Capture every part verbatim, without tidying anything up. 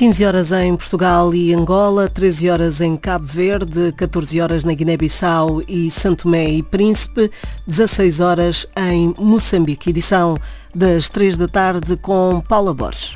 quinze horas em Portugal e Angola, treze horas em Cabo Verde, catorze horas na Guiné-Bissau e São Tomé e Príncipe, dezasseis horas em Moçambique. Edição das três da tarde com Paula Borges.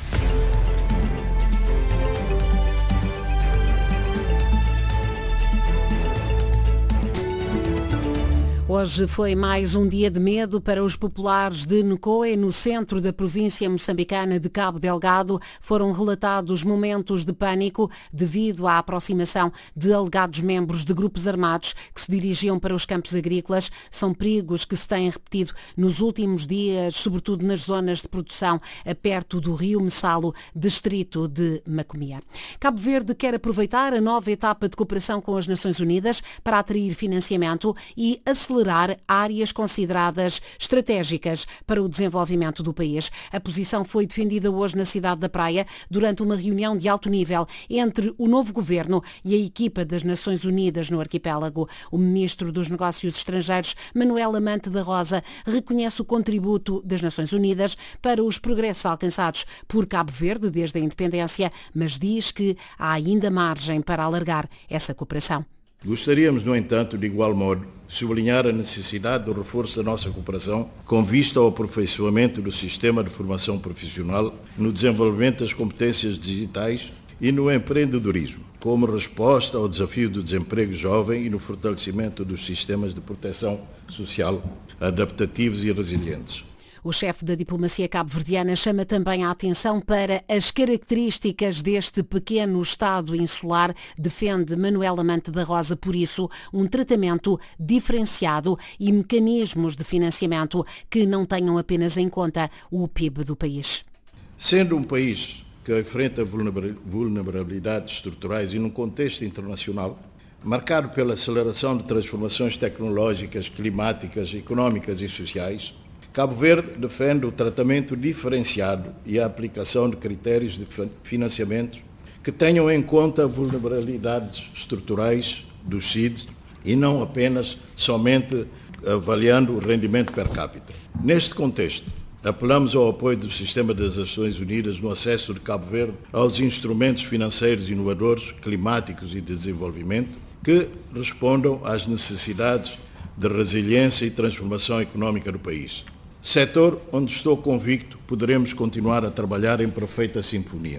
Hoje foi mais um dia de medo para os populares de Ncoe, no centro da província moçambicana de Cabo Delgado. Foram relatados momentos de pânico devido à aproximação de alegados membros de grupos armados que se dirigiam para os campos agrícolas. São perigos que se têm repetido nos últimos dias, sobretudo nas zonas de produção perto do rio Messalo, distrito de Macomia. Cabo Verde quer aproveitar a nova etapa de cooperação com as Nações Unidas para atrair financiamento e acelerar áreas consideradas estratégicas para o desenvolvimento do país. A posição foi defendida hoje na cidade da Praia durante uma reunião de alto nível entre o novo governo e a equipa das Nações Unidas no arquipélago. O ministro dos Negócios Estrangeiros, Manuel Amante da Rosa, reconhece o contributo das Nações Unidas para os progressos alcançados por Cabo Verde desde a independência, mas diz que há ainda margem para alargar essa cooperação. Gostaríamos, no entanto, de igual modo, sublinhar a necessidade do reforço da nossa cooperação com vista ao aperfeiçoamento do sistema de formação profissional, no desenvolvimento das competências digitais e no empreendedorismo, como resposta ao desafio do desemprego jovem e no fortalecimento dos sistemas de proteção social adaptativos e resilientes. O chefe da diplomacia cabo-verdiana chama também a atenção para as características deste pequeno Estado insular. Defende Manuel Amante da Rosa, por isso, um tratamento diferenciado e mecanismos de financiamento que não tenham apenas em conta o P I B do país. Sendo um país que enfrenta vulnerabilidades estruturais e num contexto internacional marcado pela aceleração de transformações tecnológicas, climáticas, económicas e sociais, Cabo Verde defende o tratamento diferenciado e a aplicação de critérios de financiamento que tenham em conta vulnerabilidades estruturais dos C I Ds e não apenas somente avaliando o rendimento per capita. Neste contexto, apelamos ao apoio do Sistema das Nações Unidas no acesso de Cabo Verde aos instrumentos financeiros inovadores, climáticos e de desenvolvimento que respondam às necessidades de resiliência e transformação económica do país. Setor onde estou convicto poderemos continuar a trabalhar em perfeita sintonia.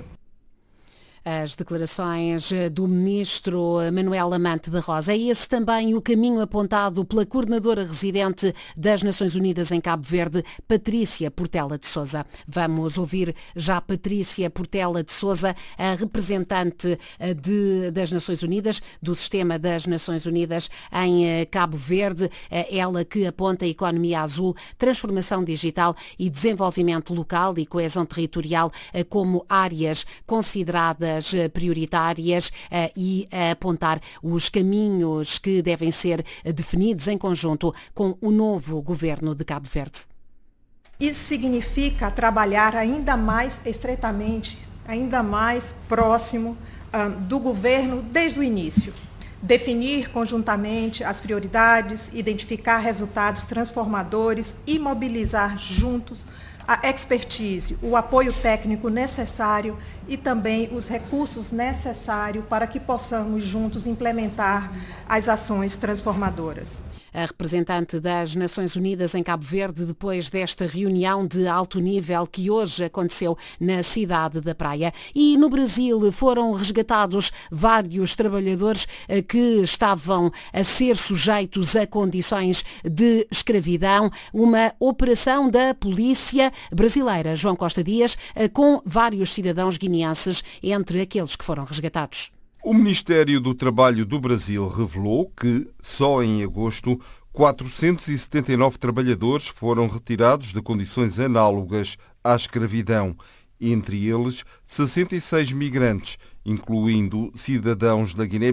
As declarações do ministro Manuel Amante da Rosa. É esse também o caminho apontado pela coordenadora residente das Nações Unidas em Cabo Verde, Patrícia Portela de Sousa. Vamos ouvir já Patrícia Portela de Sousa, a representante de, das Nações Unidas, do sistema das Nações Unidas em Cabo Verde, ela que aponta a economia azul, transformação digital e desenvolvimento local e coesão territorial como áreas consideradas prioritárias uh, e uh, apontar os caminhos que devem ser definidos em conjunto com o novo governo de Cabo Verde. Isso significa trabalhar ainda mais estreitamente, ainda mais próximo uh, do governo desde o início. Definir conjuntamente as prioridades, identificar resultados transformadores e mobilizar juntos a expertise, o apoio técnico necessário e também os recursos necessários para que possamos juntos implementar as ações transformadoras. A representante das Nações Unidas em Cabo Verde, depois desta reunião de alto nível que hoje aconteceu na cidade da Praia. E no Brasil foram resgatados vários trabalhadores que estavam a ser sujeitos a condições de escravidão. Uma operação da polícia brasileira, João Costa Dias, com vários cidadãos guineenses entre aqueles que foram resgatados. O Ministério do Trabalho do Brasil revelou que, só em agosto, quatrocentos e setenta e nove trabalhadores foram retirados de condições análogas à escravidão, entre eles sessenta e seis migrantes, incluindo cidadãos da Guiné